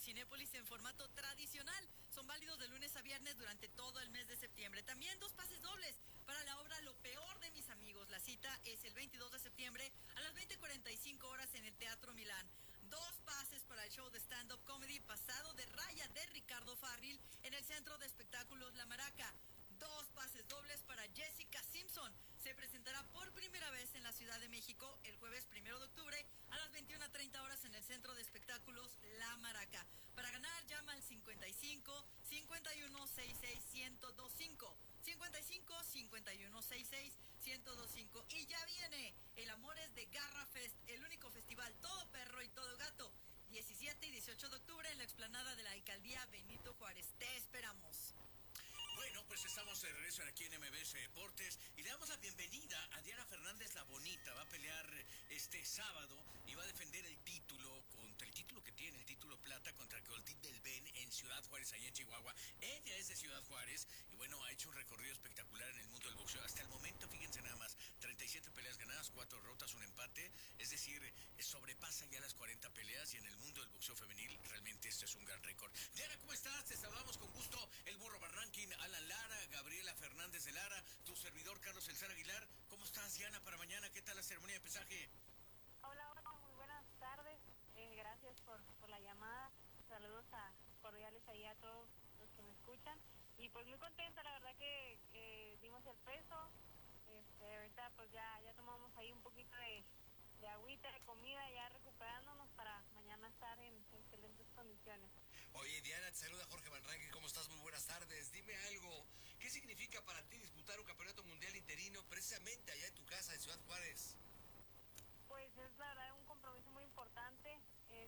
Cinépolis en formato tradicional. Son válidos de lunes a viernes durante todo el mes de septiembre. También 2 pases dobles para la obra Lo Peor de Mis Amigos. La cita es el 22 de septiembre a las 20:45 horas en el Teatro Milán. 2 pases para el show de stand-up comedy Pasado de Raya de Ricardo Farril en el Centro de Espectáculos La Maraca. 2 pases dobles para Jessica Simpson. Se presentará por primera vez en la Ciudad de México el jueves 1 de octubre a las 21:30 horas en el Centro de Espectáculos La Maraca. Para ganar, llama al 55 51 66 1025. 55 51 66 1025. Y ya viene el Amores de Garra Fest, el único festival todo perro y todo gato. 17 y 18 de octubre en la explanada de la Alcaldía Benito Juárez. Te esperamos. Bueno, pues estamos de regreso aquí en MBS Deportes y le damos la bienvenida a Diana Fernández la Bonita. Va a pelear este sábado y va a defender el título, contra el título que tiene, el título plata contra Goldín del Ben en Ciudad Juárez, allá en Chihuahua. Ella es de Ciudad Juárez y bueno, ha hecho un recorrido espectacular en el mundo del boxeo. Hasta el momento, fíjense nada más, 37 peleas ganadas, 4 derrotas, 1 empate. Es decir, sobrepasa ya las 40 peleas y en el mundo del boxeo femenil realmente este es un gran récord. Diana, ¿cómo estás? Te saludamos con gusto. El Burro Barranquín, Alan Lara, Gabriela Fernández de Lara, tu servidor Carlos Elzar Aguilar. ¿Cómo estás, Diana, para mañana? ¿Qué tal la ceremonia de pesaje? Hola, muy buenas tardes. Gracias por la llamada. Saludos cordiales ahí a todos los que me escuchan. Y pues muy contenta, la verdad que dimos el peso. Ahorita pues ya tomamos ahí un poquito de agüita, de comida, ya recuperándonos para mañana estar en excelentes condiciones. Oye, Diana, te saluda Jorge Van Rankin, ¿cómo estás? Muy buenas tardes. Dime algo, ¿qué significa para ti disputar un campeonato mundial interino precisamente allá en tu casa en Ciudad Juárez? Pues es la verdad un compromiso muy importante.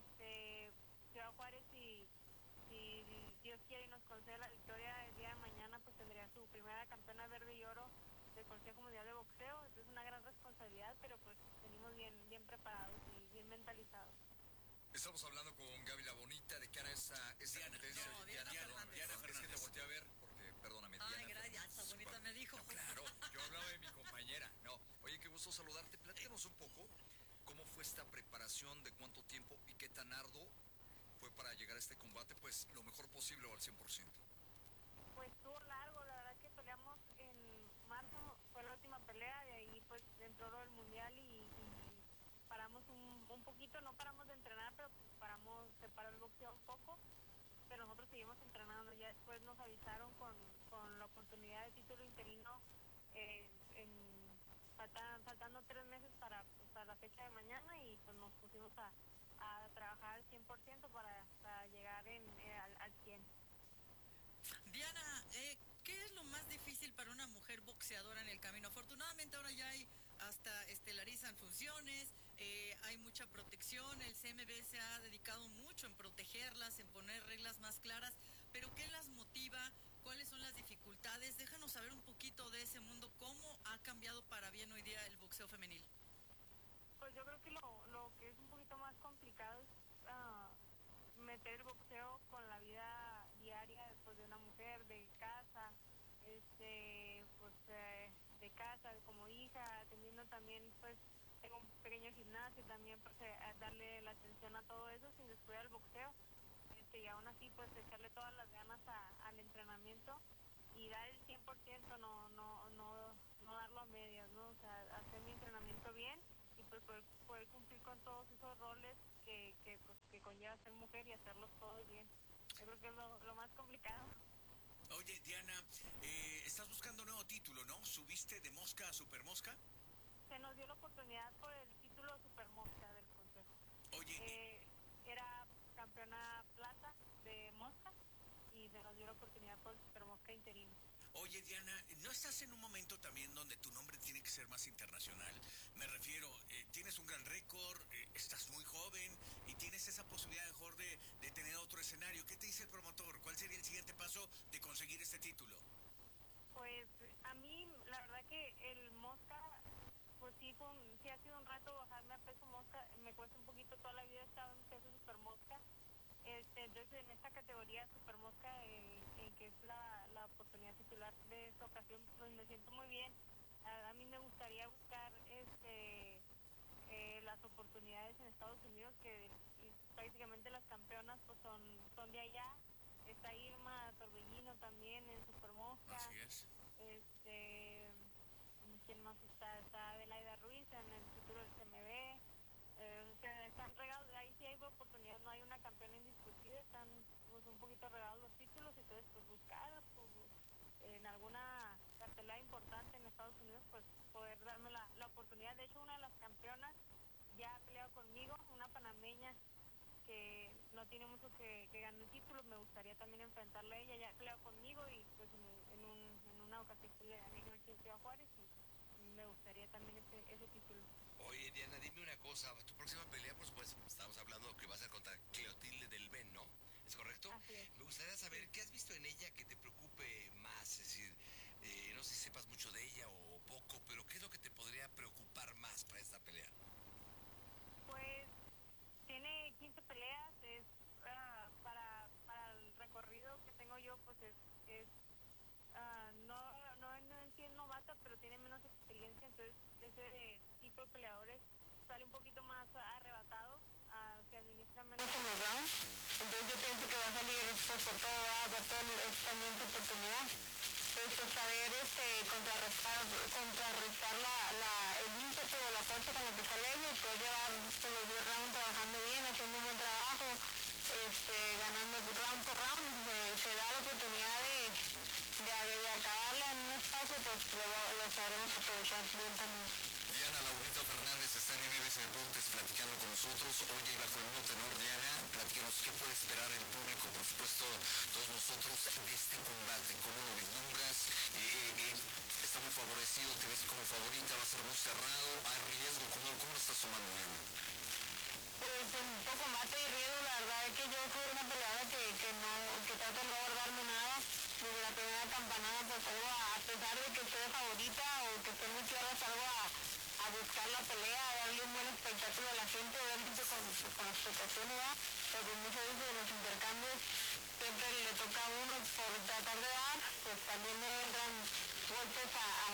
Ciudad Juárez, si Dios quiere y nos concede la victoria el día de mañana, pues tendría su primera campeona verde y oro del Consejo Mundial de Boxeo. Es una gran responsabilidad, pero pues venimos bien preparados y bien mentalizados. Estamos hablando con Gaby la Bonita de cara a esa competencia. Diana Fernández. Es que te volteé a ver porque, perdóname, Ay, Diana gracias, Fernández. esa bonita me dijo. No, claro, yo hablaba de mi compañera. No, oye, qué gusto saludarte. Platícanos un poco cómo fue esta preparación, de cuánto tiempo y qué tan arduo fue para llegar a este combate, pues lo mejor posible o al 100%. Pues estuvo largo, la verdad que peleamos en marzo, fue la última pelea, de ahí pues entró lo del mundial y paramos un poquito, no paramos de entrenar, pero se paró el boxeo un poco, pero nosotros seguimos entrenando. Ya después nos avisaron con la oportunidad de título interino, faltando 3 meses para la fecha de mañana, y pues nos pusimos a trabajar al 100% para llegar al 100. Diana, ¿qué es lo más difícil para una mujer boxeadora en el camino? Afortunadamente ahora ya hay hasta estelarizan funciones, hay mucha protección, el CMB se ha dedicado mucho en protegerlas, en poner reglas más claras, pero ¿qué las motiva? ¿Cuáles son las dificultades? Déjanos saber un poquito de ese mundo, cómo ha cambiado para bien hoy día el boxeo femenil. Pues yo creo que lo que es un poquito más complicado es meter el boxeo con la vida diaria pues, de una mujer, de casa, de casa, como hija, atendiendo también, pues tengo un pequeño gimnasio también, pues darle la atención a todo eso sin descuidar el boxeo, y aún así pues echarle todas las ganas al entrenamiento y dar el 100%, no darlo a medias, ¿no? O sea, hacer mi entrenamiento bien y pues poder cumplir con todos esos roles que conlleva ser mujer y hacerlos todos bien. Yo creo que es lo más complicado. Oye, Diana, estás buscando un nuevo título, ¿no? ¿Subiste de mosca a super mosca? Se nos dio la oportunidad por el título super mosca del consejo. Oye, era campeona plata de mosca y se nos dio la oportunidad por el super mosca interino. Oye, Diana, ¿no estás en un momento también donde tu nombre tiene que ser más internacional? Me refiero, tienes un gran récord, estás muy joven y tienes esa posibilidad mejor de tener otro escenario. ¿Qué te dice el promotor? ¿Cuál sería el siguiente paso de conseguir este título? Pues a mí, la verdad que el mosca, pues sí ha sido un reto bajarme a peso mosca. Me cuesta un poquito, toda la vida he estado en peso super mosca. Entonces en esta categoría super mosca, que es la oportunidad titular de esta ocasión, pues me siento muy bien. A mí me gustaría buscar las oportunidades en Estados Unidos, que prácticamente las campeonas pues son de allá. Está Irma Torbellino también en Super Mosca. Así es. ¿Quién más está? Está Adelaida Ruiz en el futuro del CMB. Están regados, ahí sí hay oportunidad, no hay una campeona indiscutida, están pues un poquito regados los títulos, entonces pues buscar pues, en alguna cartelera importante en Estados Unidos, pues poder darme la oportunidad. De hecho, una de las campeonas ya ha peleado conmigo, una panameña que no tiene mucho que ganar el título, me gustaría también enfrentarla a ella, ya ha peleado conmigo y pues en una ocasión le gané a Juárez y me gustaría también ese título. Oye, Diana, dime una cosa. Tu próxima pelea, pues estamos hablando que va a ser contra Cleotilde del Ben, ¿no? ¿Es correcto? Así es. Me gustaría saber qué has visto en ella que te preocupe más. Es decir, no sé si sepas mucho de ella o poco, pero ¿qué es lo que te podría preocupar más para esta pelea? Pues tiene 15 peleas, para el recorrido que tengo yo, pues no en sí es novata, pero tiene menos experiencia, entonces ese tipo de peleadores sale un poquito más arrebatado, se administra menos en los rounds, entonces yo pienso que va a salir pues, por todo, va a dar también su oportunidad. Pues saber contrarrestar el ímpetu o la fuerza con la que sale ella y poder llevar pues, los 10 rounds trabajando bien, haciendo un buen trabajo, ganando round por round, se da la oportunidad de acabarla en un espacio, pues lo sabremos aprovechar bien también. Diana Laurita Fernández está en MBS Deportes platicando con nosotros. Oye, bajo el mismo tenor, Diana, platícanos qué puede esperar el público, por supuesto, todos nosotros de este combate. ¿Cómo lo vislumbras? Está muy favorecido, te ves como favorita, va a ser muy cerrado, hay riesgo. ¿Cómo lo estás tomando, Diana? Pues en poco combate y riesgo, la verdad es que yo soy una peleadora que trato de no guardarme nada. Desde la primera campanada pues salgo a pesar de que estoy favorita o que esté muy clara, salgo a buscar la pelea, a darle un buen espectáculo a la gente, obviamente con expectaciones, ¿verdad? Porque muchas veces de los intercambios siempre le toca a uno por tratar de dar, pues también me entran golpes a